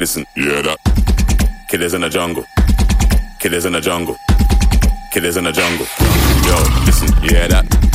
Listen, yeah that. Killers in the jungle. Killers in the jungle. Killers in the jungle. Yo, listen, yeah that.